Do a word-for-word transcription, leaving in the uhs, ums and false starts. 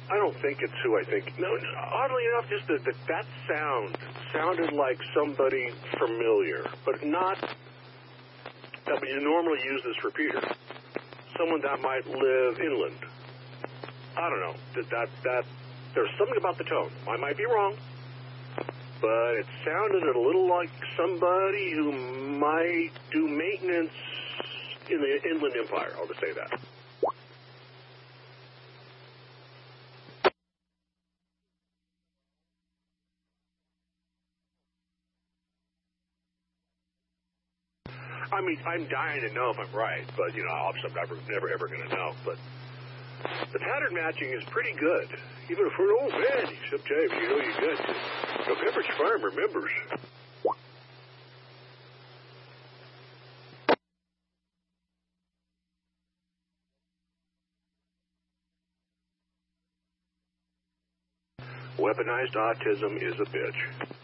I don't think it's who I think. No, oddly enough, just that that, that sound sounded like somebody familiar, but not. I mean, you normally use this for Peter. Someone that might live inland. I don't know. That that that there's something about the tone. I might be wrong, but it sounded a little like somebody who might do maintenance in the Inland Empire. I'll just say that. I mean, I'm dying to know if I'm right, but, you know, obviously I'm never, never ever going to know. But the pattern matching is pretty good, even for an old man. Sometimes, you know, you got to. Pepperidge Farm remembers. Weaponized autism is a bitch.